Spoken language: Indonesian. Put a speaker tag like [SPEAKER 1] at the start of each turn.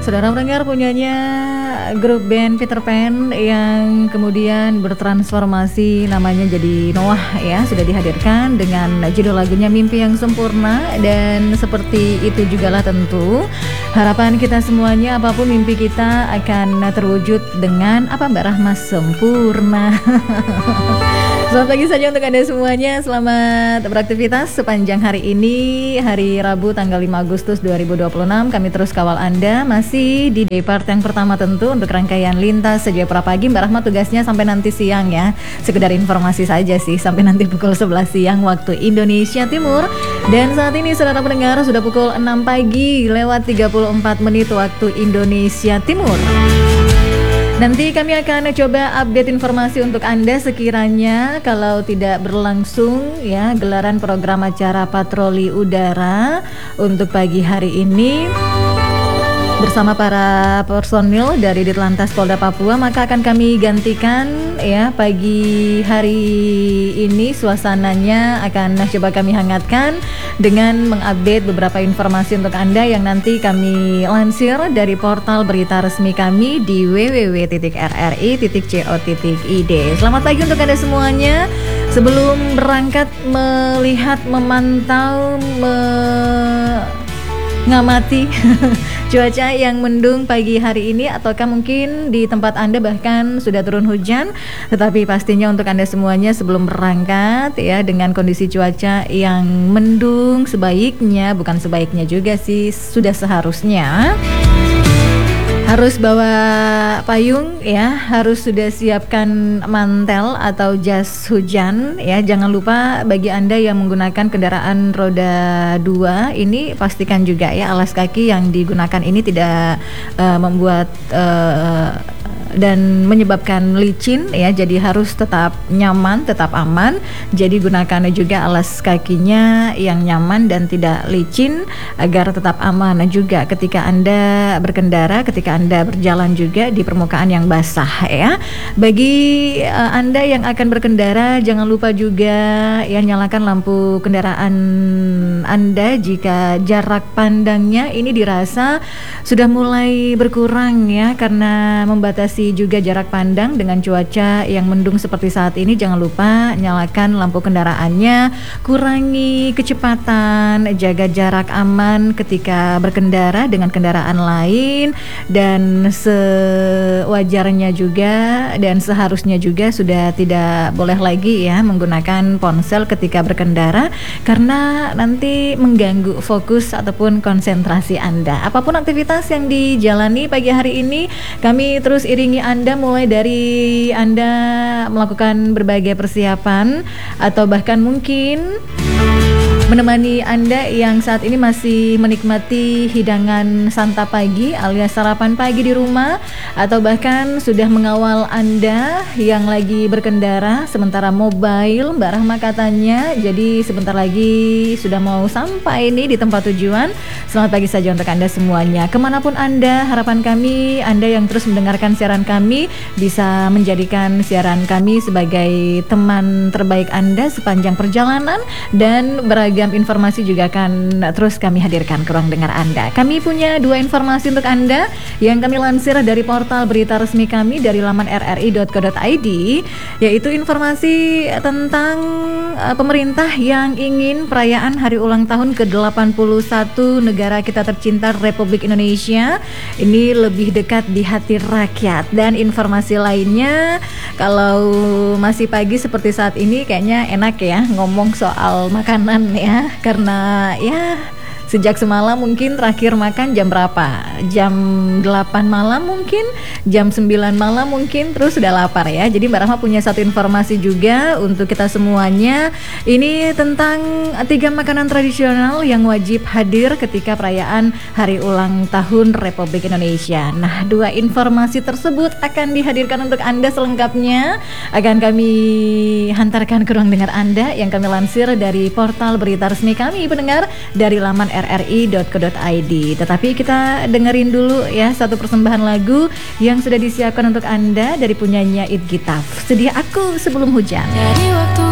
[SPEAKER 1] Saudara pendengar, punyanya grup band Peter Pan yang kemudian bertransformasi namanya jadi Noah ya, sudah dihadirkan dengan judul lagunya Mimpi yang Sempurna. Dan seperti itu jugalah tentu harapan kita semuanya, apapun mimpi kita akan terwujud dengan apa Mbak Rahma, sempurna. Selamat pagi saja untuk Anda semuanya. Selamat beraktivitas sepanjang hari ini, hari Rabu tanggal 5 Agustus 2026. Kami terus kawal Anda masih di day part yang pertama tentu untuk rangkaian Lintas Sejahtera Pagi. Mbak Rahma tugasnya sampai nanti siang ya. Sekedar informasi saja sih, sampai nanti pukul 11 siang waktu Indonesia Timur. Dan saat ini saudara pendengar sudah pukul 6 pagi lewat 34 menit waktu Indonesia Timur. Nanti kami akan coba update informasi untuk Anda sekiranya kalau tidak berlangsung ya gelaran program acara patroli udara untuk pagi hari ini bersama para personil dari Ditlantas Polda Papua, maka akan kami gantikan ya pagi hari ini. Suasananya akan coba kami hangatkan dengan mengupdate beberapa informasi untuk Anda yang nanti kami lansir dari portal berita resmi kami di www.rri.co.id. Selamat pagi untuk Anda semuanya. Sebelum berangkat melihat, memantau, mengamati cuaca yang mendung pagi hari ini, ataukah mungkin di tempat Anda bahkan sudah turun hujan, tetapi pastinya untuk Anda semuanya sebelum berangkat ya dengan kondisi cuaca yang mendung, sebaiknya, bukan sebaiknya juga sih, sudah seharusnya harus bawa payung ya, harus sudah siapkan mantel atau jas hujan ya. Jangan lupa bagi Anda yang menggunakan kendaraan roda 2 ini, pastikan juga ya alas kaki yang digunakan ini tidak membuat dan menyebabkan licin ya, jadi harus tetap nyaman, tetap aman. Jadi gunakan juga alas kakinya yang nyaman dan tidak licin agar tetap aman juga ketika Anda berkendara, ketika Anda berjalan juga di permukaan yang basah ya. Bagi Anda yang akan berkendara, jangan lupa juga ya nyalakan lampu kendaraan Anda jika jarak pandangnya ini dirasa sudah mulai berkurang ya, karena membatasi juga jarak pandang dengan cuaca yang mendung seperti saat ini. Jangan lupa nyalakan lampu kendaraannya, kurangi kecepatan, jaga jarak aman ketika berkendara dengan kendaraan lain, dan sewajarnya juga dan seharusnya juga sudah tidak boleh lagi ya menggunakan ponsel ketika berkendara, karena nanti mengganggu fokus ataupun konsentrasi Anda. Apapun aktivitas yang dijalani pagi hari ini, kami terus iringi Anda, mulai dari Anda melakukan berbagai persiapan atau bahkan mungkin menemani Anda yang saat ini masih menikmati hidangan santap pagi alias sarapan pagi di rumah, atau bahkan sudah mengawal Anda yang lagi berkendara sementara mobile. Mbak Rahma katanya jadi sebentar lagi sudah mau sampai nih di tempat tujuan. Selamat pagi saja untuk Anda semuanya, kemanapun Anda. Harapan kami Anda yang terus mendengarkan siaran kami bisa menjadikan siaran kami sebagai teman terbaik Anda sepanjang perjalanan, dan beragam informasi juga akan terus kami hadirkan ke ruang dengar Anda. Kami punya 2 informasi untuk Anda yang kami lansir dari portal berita resmi kami dari laman rri.co.id, yaitu informasi tentang pemerintah yang ingin perayaan hari ulang tahun ke-81 negara kita tercinta Republik Indonesia ini lebih dekat di hati rakyat. Dan informasi lainnya, kalau masih pagi seperti saat ini kayaknya enak ya ngomong soal makanan ya, karena ya sejak semalam mungkin terakhir makan jam berapa? Jam 8 malam mungkin, jam 9 malam mungkin, terus sudah lapar ya. Jadi Mbak Rahma punya satu informasi juga untuk kita semuanya. Ini tentang 3 makanan tradisional yang wajib hadir ketika perayaan hari ulang tahun Republik Indonesia. Nah, 2 informasi tersebut akan dihadirkan untuk Anda selengkapnya. Akan kami hantarkan ke ruang dengar Anda yang kami lansir dari portal berita resmi kami pendengar dari laman rri.co.id. Tetapi kita dengerin dulu ya satu persembahan lagu yang sudah disiapkan untuk Anda dari punyanya It Gitaf. Sedia Aku Sebelum Hujan.